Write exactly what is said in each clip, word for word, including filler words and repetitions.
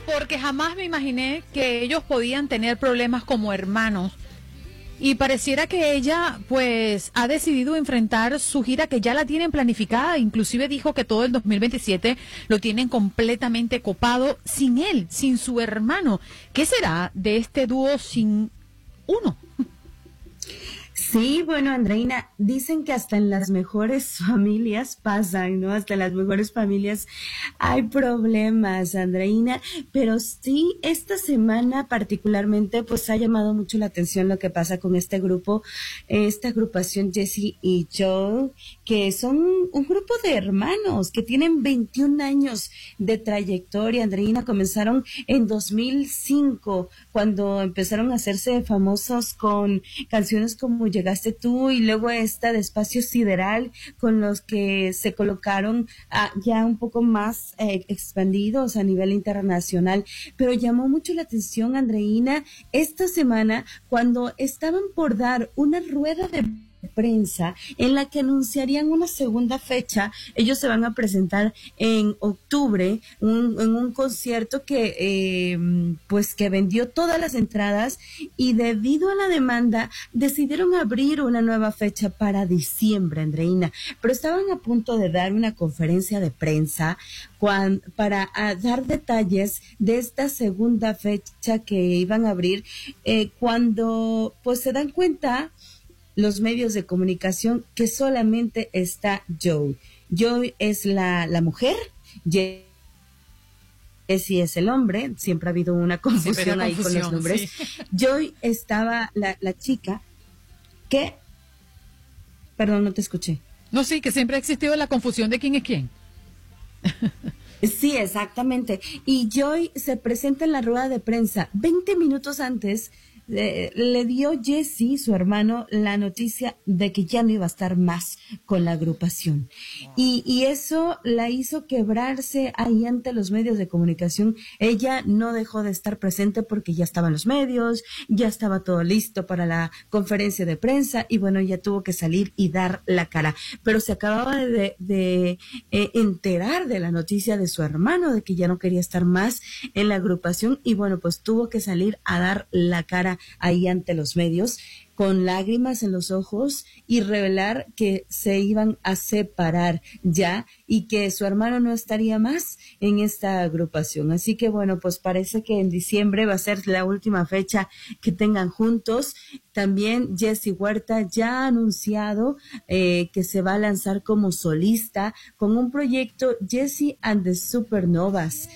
porque jamás me imaginé que ellos podían tener problemas como hermanos. Y pareciera que ella, pues, ha decidido enfrentar su gira que ya la tienen planificada. Inclusive dijo que todo el dos mil veintisiete lo tienen completamente copado sin él, sin su hermano. ¿Qué será de este dúo sin uno? Sí, bueno, Andreina, dicen que hasta en las mejores familias pasan, ¿no? Hasta en las mejores familias hay problemas, Andreina, pero sí, esta semana particularmente, pues ha llamado mucho la atención lo que pasa con este grupo, esta agrupación Jessie y Joe, que son un grupo de hermanos que tienen veintiún años de trayectoria, Andreina. Comenzaron en dos mil cinco, cuando empezaron a hacerse famosos con canciones como Llegaste tú y luego esta de Espacio Sideral, con los que se colocaron ah, ya un poco más eh, expandidos a nivel internacional. Pero llamó mucho la atención, Andreina, esta semana cuando estaban por dar una rueda de prensa en la que anunciarían una segunda fecha. Ellos se van a presentar en octubre un, en un concierto que eh, pues que vendió todas las entradas, y debido a la demanda decidieron abrir una nueva fecha para diciembre, Andreina, pero estaban a punto de dar una conferencia de prensa cuando, para a, dar detalles de esta segunda fecha que iban a abrir, eh, cuando pues se dan cuenta los medios de comunicación que solamente está Joe. Joe es la, la mujer, Jessie es el hombre, siempre ha habido una confusión ahí confusión, con los nombres. Sí. Joy estaba la, la chica que, perdón, no te escuché. No, sí, que siempre ha existido la confusión de quién es quién. Sí, exactamente. Y Joy se presenta en la rueda de prensa veinte minutos antes. Eh, le dio Jessie, su hermano, la noticia de que ya no iba a estar más con la agrupación. Y, y eso la hizo quebrarse ahí ante los medios de comunicación. Ella no dejó de estar presente porque ya estaban los medios, ya estaba todo listo para la conferencia de prensa, y bueno, ella tuvo que salir y dar la cara. Pero se acababa de, de, de eh, enterar de la noticia de su hermano, de que ya no quería estar más en la agrupación, y bueno, pues tuvo que salir a dar la cara ahí ante los medios con lágrimas en los ojos y revelar que se iban a separar ya y que su hermano no estaría más en esta agrupación. Así que bueno, pues parece que en diciembre va a ser la última fecha que tengan juntos. También Jessie Huerta ya ha anunciado eh, que se va a lanzar como solista con un proyecto Jessie and the Supernovas.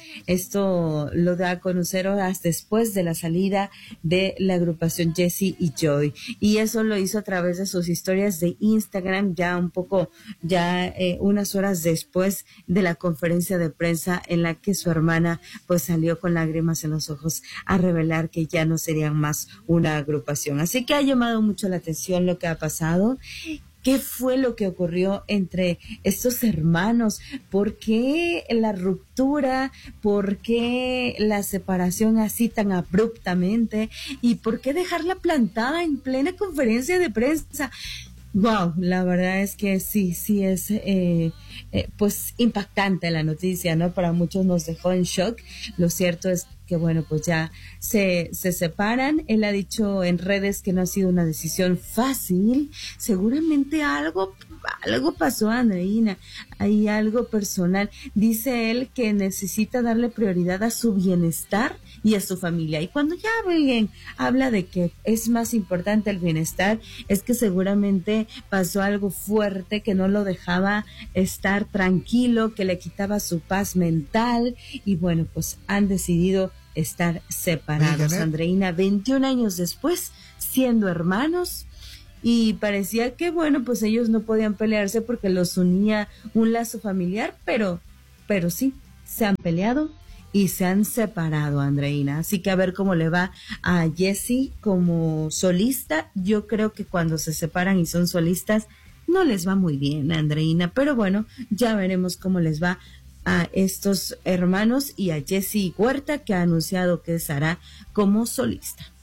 Esto lo da a conocer horas después de la salida de la agrupación Jessie y Joy. Y eso lo hizo a través de sus historias de Instagram, ya un poco, ya eh, unas horas después de la conferencia de prensa en la que su hermana pues salió con lágrimas en los ojos a revelar que ya no serían más una agrupación. Así que ha llamado mucho la atención lo que ha pasado. ¿Qué fue lo que ocurrió entre estos hermanos? ¿Por qué la ruptura? ¿Por qué la separación así tan abruptamente? ¿Y por qué dejarla plantada en plena conferencia de prensa? Wow, la verdad es que sí, sí es eh, eh, pues impactante la noticia, ¿no? Para muchos nos dejó en shock. Lo cierto es que bueno, pues ya se, se separan. Él ha dicho en redes que no ha sido una decisión fácil. Seguramente algo, algo pasó, Andreina. Hay algo personal. Dice él que necesita darle prioridad a su bienestar y a su familia. Y cuando ya alguien habla de que es más importante el bienestar, es que seguramente pasó algo fuerte que no lo dejaba estar tranquilo, que le quitaba su paz mental, y bueno, pues han decidido estar separados. Andreina, veintiún años después, siendo hermanos, y parecía que bueno, pues ellos no podían pelearse porque los unía un lazo familiar, pero, pero sí, se han peleado y se han separado, Andreina. Así que a ver cómo le va a Jessie como solista. Yo creo que cuando se separan y son solistas no les va muy bien, Andreina, pero bueno, ya veremos cómo les va a estos hermanos y a Jessie Huerta, que ha anunciado que estará como solista.